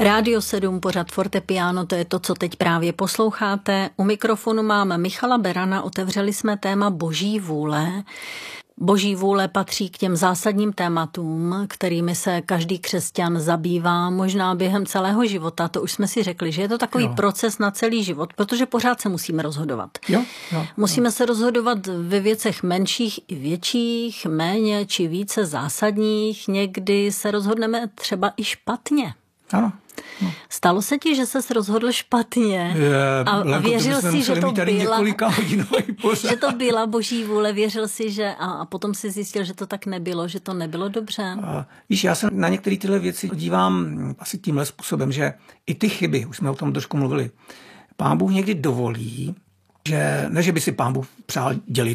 Rádio 7, pořad Fortepiano, to je to, co teď právě posloucháte. U mikrofonu máme Michala Berana, otevřeli jsme téma Boží vůle. Boží vůle patří k těm zásadním tématům, kterými se každý křesťan zabývá možná během celého života. To už jsme si řekli, že je to takový proces na celý život, protože pořád se musíme rozhodovat. Musíme se rozhodovat ve věcech menších i větších, méně či více zásadních. Někdy se rozhodneme třeba i špatně. Ano. Stalo se ti, že ses rozhodl špatně a věřil si, že to byla Boží vůle, věřil si, že a potom si zjistil, že to tak nebylo, že to nebylo dobře? Víš, já se na některé tyhle věci dívám asi tímhle způsobem, že i ty chyby, už jsme o tom trošku mluvili, Pán Bůh někdy dovolí, že ne, že by si Pán Bůh přál dělej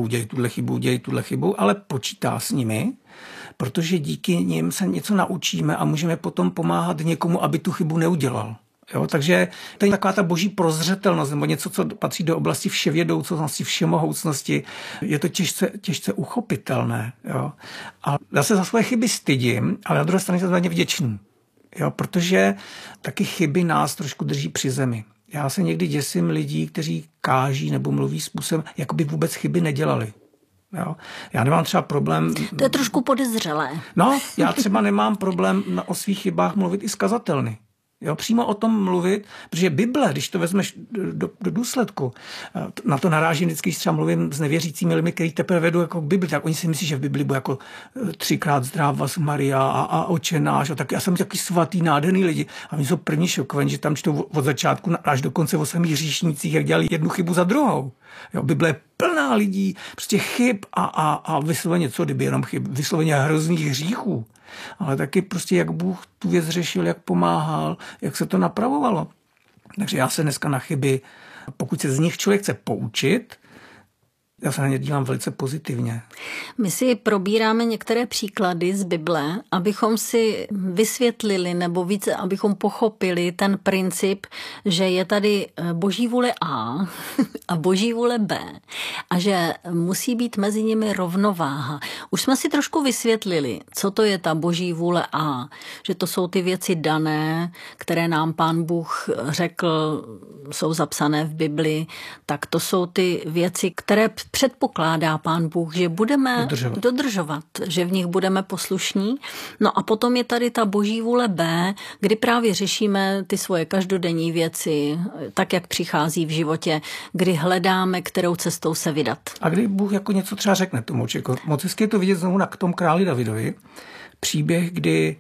tuhle chybu, ale počítá s nimi, protože díky nim se něco naučíme a můžeme potom pomáhat někomu, aby tu chybu neudělal. Jo? Takže to je taková ta boží prozřetelnost, nebo něco, co patří do oblasti vševědoucnosti, všemohoucnosti. Je to těžce uchopitelné. Jo? A já se za svoje chyby stydím, ale na druhé straně jsem za ně vděčný. Jo? Protože taky chyby nás trošku drží při zemi. Já se někdy děsím lidí, kteří káží nebo mluví způsobem, jako by vůbec chyby nedělali. Jo. Já nemám třeba problém... To je trošku podezřelé. No, já třeba nemám problém o svých chybách mluvit i s kazatelny. Jo, přímo o tom mluvit, protože Bible, když to vezmeš do důsledku, na to narážím vždycky, když třeba mluvím s nevěřícími lidmi, kteří teprve vedou jako k Bibli, tak oni si myslí, že v Bibli bude jako 3krát zdráva z Maria a Otče náš a tak. Já jsem takový svatý, nádherný lidi a oni jsou první šokovaní, že tam čtou od začátku až do konce o samých hříšnících, jak dělali jednu chybu za druhou. Jo, Bible je plná lidí, prostě chyb a vysloveně co, kdyby jenom chyb, vysloveně hrozných hříchů. Ale taky prostě jak Bůh tu věc řešil, jak pomáhal, jak se to napravovalo. Takže já se dneska na chyby, pokud se z nich člověk chce poučit, já se na ně dívám velice pozitivně. My si probíráme některé příklady z Bible, abychom si vysvětlili nebo více, abychom pochopili ten princip, že je tady Boží vůle A a Boží vůle B a že musí být mezi nimi rovnováha. Už jsme si trošku vysvětlili, co to je ta Boží vůle A, že to jsou ty věci dané, které nám Pán Bůh řekl, jsou zapsané v Bibli, tak to jsou ty věci, které předpokládá Pán Bůh, že budeme dodržovat, že v nich budeme poslušní. No a potom je tady ta Boží vůle B, kdy právě řešíme ty svoje každodenní věci, tak jak přichází v životě, kdy hledáme, kterou cestou se vydat. A kdy Bůh jako něco třeba řekne tomu člověku. Moc hezky je to vidět znovu na tom králi Davidovi. Příběh, kdy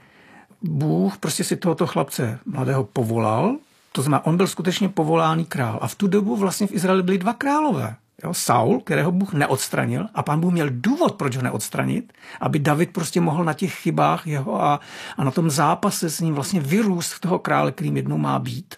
Bůh prostě si tohoto chlapce mladého povolal, to znamená, on byl skutečně povoláný král. A v tu dobu vlastně v Izraeli byli 2 králové. Jo, Saul, kterého Bůh neodstranil a Pán Bůh měl důvod, proč ho neodstranit, aby David prostě mohl na těch chybách jeho a na tom zápase s ním vlastně vyrůst v toho krále, kterým jednou má být.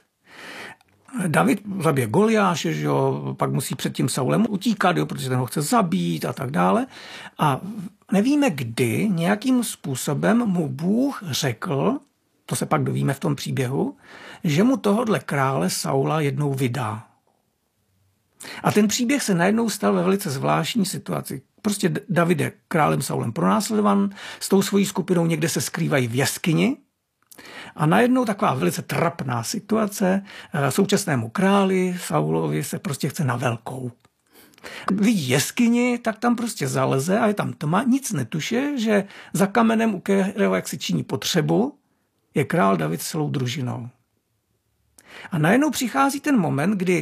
David zabije Goliáše, že jo, pak musí před tím Saulem utíkat, jo, protože ten ho chce zabít a tak dále. A nevíme kdy, nějakým způsobem mu Bůh řekl, to se pak dovíme v tom příběhu, že mu tohodle krále Saula jednou vydá. A ten příběh se najednou stal ve velice zvláštní situaci. Prostě David je králem Saulem pronásledovan, s tou svojí skupinou někde se skrývají v jeskyni a najednou taková velice trapná situace. Současnému králi Saulovi se prostě chce na velkou. Vidí jeskyni, tak tam prostě zaleze a je tam tma, nic netuše, že za kamenem, u kterého jak si činí potřebu, je král David s celou družinou. A najednou přichází ten moment, kdy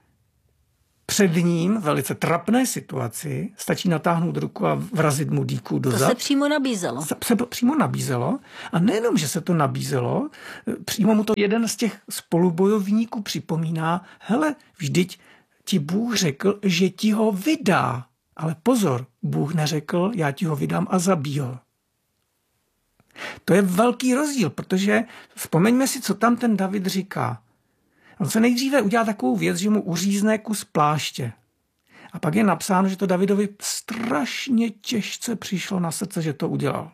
před ním velice trapné situaci stačí natáhnout ruku a vrazit mu dýku do zad. To se přímo nabízelo. Se přímo nabízelo a nejenom, že se to nabízelo, přímo mu to jeden z těch spolubojovníků připomíná, hele, vždyť ti Bůh řekl, že ti ho vydá. Ale pozor, Bůh neřekl, já ti ho vydám a zabij ho. To je velký rozdíl, protože vzpomeňme si, co tam ten David říká. On se nejdříve udělá takovou věc, že mu uřízne kus pláště. A pak je napsáno, že to Davidovi strašně těžce přišlo na srdce, že to udělal.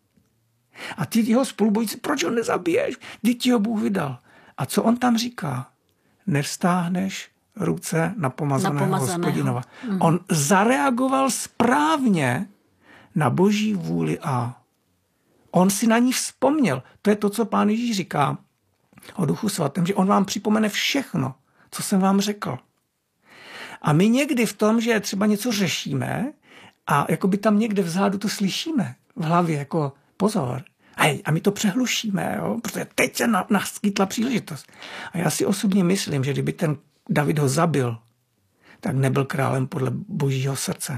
A ty jeho spolubojíci, proč ho nezabiješ? Vždyť ti ho Bůh vydal. A co on tam říká? Nevstáhneš ruce na pomazaného Hospodinova. On zareagoval správně na Boží vůli A. On si na ní vzpomněl. To je to, co Pán Ježíš říká. o Duchu svatém, že on vám připomene všechno, co jsem vám řekl. A my někdy v tom, že třeba něco řešíme a jakoby tam někde vzadu to slyšíme v hlavě, jako pozor. A my to přehlušíme, jo? Protože teď se naskytla příležitost. A já si osobně myslím, že kdyby ten David ho zabil, tak nebyl králem podle božího srdce.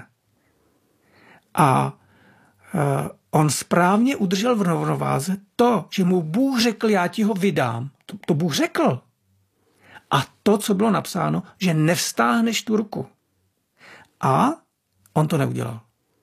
A on správně udržel v rovnováze to, že mu Bůh řekl, já ti ho vydám. To Bůh řekl. A to, co bylo napsáno, že nevstáhneš tu ruku. A on to neudělal.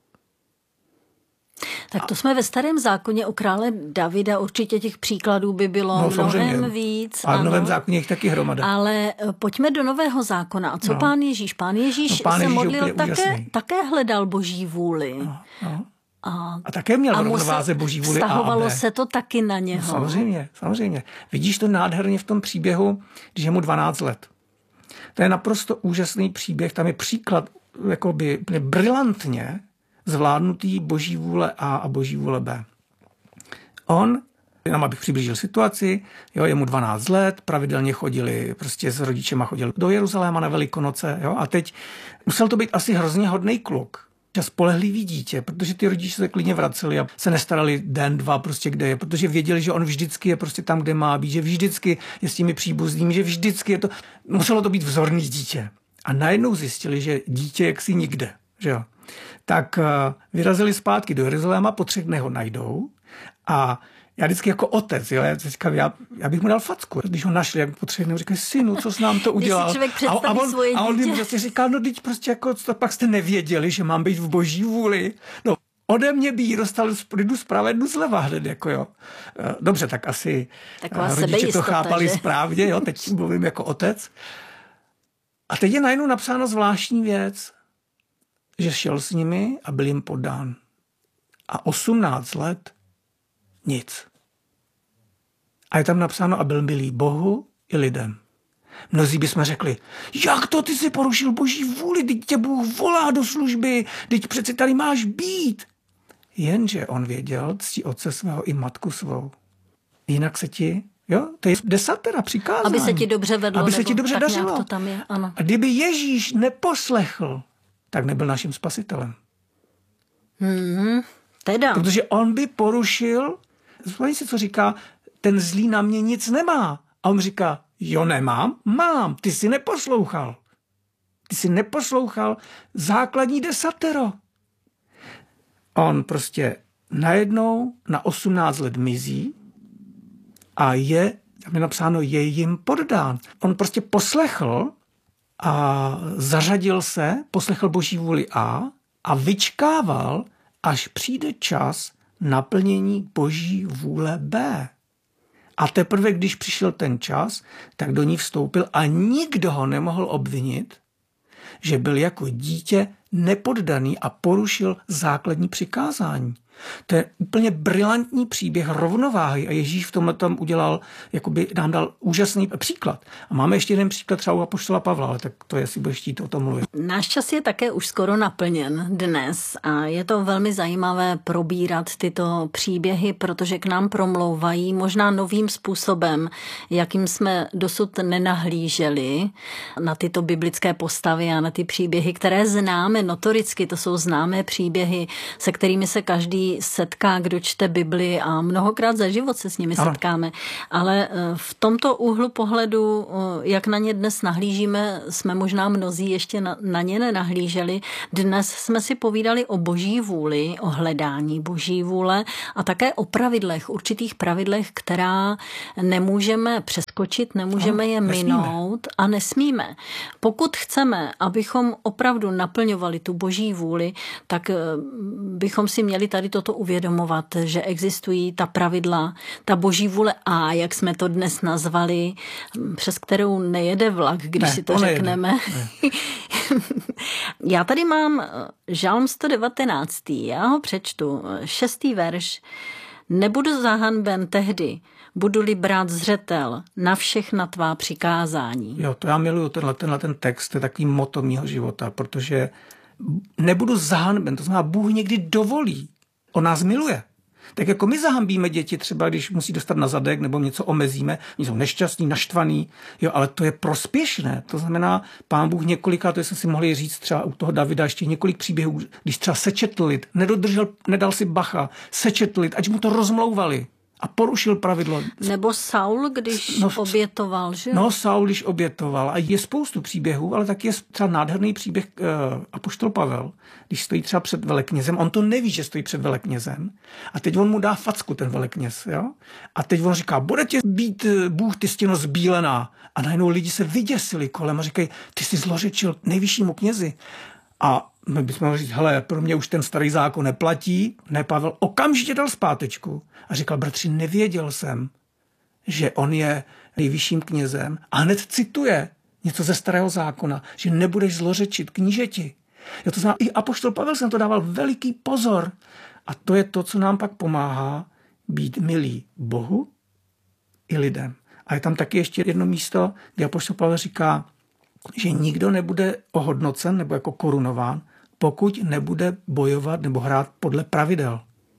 Tak to jsme ve Starém zákoně u krále Davida, určitě těch příkladů by bylo mnohem víc. A v Novém zákoně jich taky hromada. Ale pojďme do Nového zákona. A co Pán Ježíš? Pán Ježíš se modlil také hledal boží vůli. A také měl v rovnováze boží vůli A. Vztahovalo se to taky na něho. No, samozřejmě. Vidíš to nádherně v tom příběhu, když je mu 12 let. To je naprosto úžasný příběh. Tam je příklad jakoby brilantně zvládnutý boží vůle A a boží vůle B. On, jenom abych přiblížil situaci, jo, je mu 12 let, pravidelně chodili, prostě s rodičema chodili do Jeruzaléma na Velikonoce, jo, a teď musel to být asi hrozně hodnej kluk. Spolehlivý dítě, protože ty rodiče se klidně vraceli a se nestarali den, dva, prostě kde je, protože věděli, že on vždycky je prostě tam, kde má být, že vždycky je s těmi příbuznými, že vždycky je to, muselo to být vzorný dítě. A najednou zjistili, že dítě jaksi nikde, že jo. Tak vyrazili zpátky do Jeruzaléma, po 3 dnech ho najdou a já vždycky jako otec, jo, já říkám, já bych mu dal facku. Když ho našli, jak po 3 dnech, říkají, synu, co jsi nám to udělal? A on jim prostě říkal, no teď prostě jako, pak jste nevěděli, že mám být v boží vůli. No, ode mě by jí dostal jdu zprava, jdu zleva hned, jako jo. Dobře, tak asi rodiče to chápali správně, jo, teď mluvím jako otec. A teď je najednou napsáno zvláštní věc, že šel s nimi a byl jim podán. A 18 let nic. A je tam napsáno, a byl milý Bohu i lidem. Mnozí bychom řekli, jak to ty si porušil boží vůli, teď tě Bůh volá do služby, teď přece tady máš být. Jenže on věděl, ctí otce svého i matku svou. Jinak se ti, jo, to je 10 přikázání. Aby se ti dobře vedlo. Aby se ti dobře dařilo. To tam je, ano. A kdyby Ježíš neposlechl, tak nebyl naším spasitelem. Teda. Protože on by porušil, vzpomněj si, co říká, ten zlý na mě nic nemá. A on říká, jo, nemám, mám, ty jsi neposlouchal. Ty jsi neposlouchal základní 10. On prostě najednou na 18 let mizí a tam je napsáno, je jim poddán. On prostě poslechl a zařadil se, poslechl boží vůli a vyčkával, až přijde čas naplnění boží vůle B. A teprve, když přišel ten čas, tak do ní vstoupil a nikdo ho nemohl obvinit, že byl jako dítě nepoddaný a porušil základní přikázání. To je úplně brilantní příběh rovnováhy a Ježíš v tomhle tam udělal, jakoby nám dal úžasný příklad. A máme ještě jeden příklad třeba u apoštola Pavla, ale tak to jestli budeš chtít o tom mluvit. Náš čas je také už skoro naplněn dnes a je to velmi zajímavé probírat tyto příběhy, protože k nám promlouvají možná novým způsobem, jakým jsme dosud nenahlíželi na tyto biblické postavy a na ty příběhy, které známe notoricky, to jsou známé příběhy, se kterými se každý setká, kdo čte Bibli a mnohokrát za život se s nimi setkáme. Ale v tomto úhlu pohledu, jak na ně dnes nahlížíme, jsme možná mnozí ještě na ně nenahlíželi. Dnes jsme si povídali o boží vůli, o hledání boží vůle a také o pravidlech, určitých pravidlech, která nemůžeme přeskočit, nemůžeme je minout a nesmíme. Pokud chceme, abychom opravdu naplňovali tu boží vůli, tak bychom si měli tady toto uvědomovat, že existují ta pravidla, ta boží vůle A, jak jsme to dnes nazvali, přes kterou nejede vlak, když si to řekneme. Já tady mám Žalm 119. Já ho přečtu. 6. verš. Nebudu zahanben tehdy, budu-li brát zřetel na všechna tvá přikázání. Jo, to já miluju, tenhle ten text, to je takový motto mýho života, protože nebudu zahanben, to znamená, Bůh někdy dovolí. On nás miluje. Tak jako my zahambíme děti třeba, když musí dostat na zadek nebo něco omezíme, oni jsou nešťastní, naštvaný, jo, ale to je prospěšné. To znamená, Pán Bůh několikrát, to jsme si mohli říct třeba u toho Davida ještě několik příběhů, když třeba sečetl lid, nedal si bacha, sečetl lid, ať mu to rozmlouvali a porušil pravidlo. Nebo Saul, když obětoval, že? No, Saul, když obětoval. A je spoustu příběhů, ale taky je třeba nádherný příběh apoštol Pavel, když stojí třeba před veleknězem. On to neví, že stojí před veleknězem. A teď on mu dá facku, ten velekněz. Jo? A teď on říká, bude tě být Bůh, ty stěno zbílená. A najednou lidi se vyděsili kolem a říkají, ty jsi zlořečil nejvyššímu knězi. A my bychom mohli říct, hele, pro mě už ten starý zákon neplatí. Ne, Pavel okamžitě dal zpátečku a říkal, bratři, nevěděl jsem, že on je nejvyšším knězem. A hned cituje něco ze starého zákona, že nebudeš zlořečit knížeti. Jo, to znamená, i apoštol Pavel jsem to dával veliký pozor. A to je to, co nám pak pomáhá být milí Bohu i lidem. A je tam taky ještě jedno místo, kde apoštol Pavel říká, že nikdo nebude ohodnocen nebo jako korunován, pokud nebude bojovat nebo hrát podle pravidel.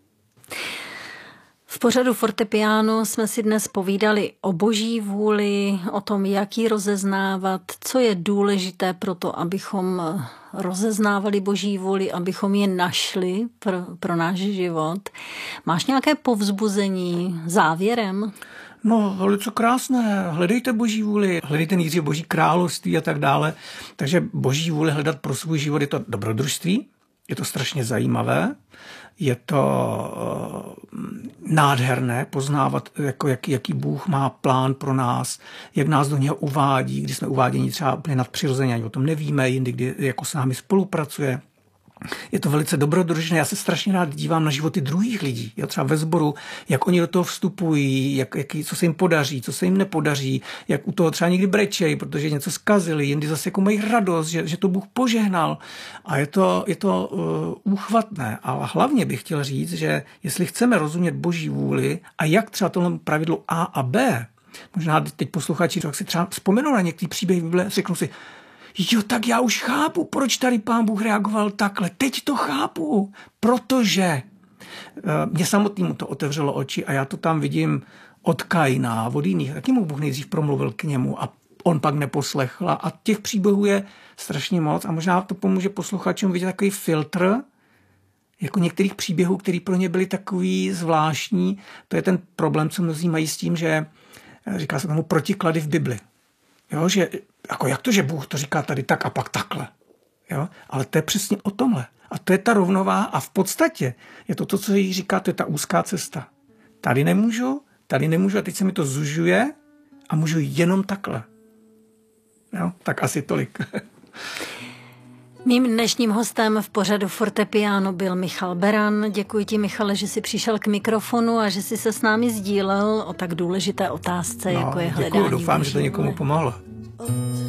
V pořadu Fortepiano jsme si dnes povídali o boží vůli, o tom, jak ji rozeznávat, co je důležité pro to, abychom rozeznávali boží vůli, abychom ji našli pro náš život. Máš nějaké povzbuzení závěrem? No, velice krásné. Hledejte boží vůli, hledejte nejdřív boží království a tak dále. Takže boží vůli hledat pro svůj život je to dobrodružství, je to strašně zajímavé, je to nádherné poznávat, jako jaký Bůh má plán pro nás, jak nás do něho uvádí, když jsme uváděni třeba úplně nadpřirozeně, ani o tom nevíme, jindy, kdy jako s námi spolupracuje. Je to velice dobrodružné. Já se strašně rád dívám na životy druhých lidí. Já třeba ve sboru, jak oni do toho vstupují, co se jim podaří, co se jim nepodaří, jak u toho třeba někdy brečejí, protože něco zkazili, jindy zase jako mají radost, že to Bůh požehnal. A je to úchvatné. Ale hlavně bych chtěl říct, že jestli chceme rozumět boží vůli a jak třeba tohle pravidlo A a B, možná teď posluchači si třeba vzpomenou na některý příběh Bible, řeknou si, jo, tak já už chápu, proč tady Pán Bůh reagoval takhle. Teď to chápu, protože mě samotnému to otevřelo oči a já to tam vidím od Kaina, od jiných. Taky mu Bůh nejdřív promluvil k němu a on pak neposlechl. A těch příběhů je strašně moc a možná to pomůže posluchačům vidět takový filtr, jako některých příběhů, který pro ně byly takový zvláštní. To je ten problém, co mnozí mají s tím, že říká se tomu protiklady v Bibli. Jo, že jako jak to, že Bůh to říká tady tak a pak takhle. Jo? Ale to je přesně o tomhle. A to je ta rovnováha a v podstatě je to, co jí říká, to je ta úzká cesta. Tady nemůžu a teď se mi to zužuje a můžu jenom takhle. Jo? Tak asi tolik. Mým dnešním hostem v pořadu Fortepiano byl Michal Beran. Děkuji ti, Michale, že jsi přišel k mikrofonu a že jsi se s námi sdílel o tak důležité otázce, jako je hledání. Děkuji, doufám, že to někomu pomohlo.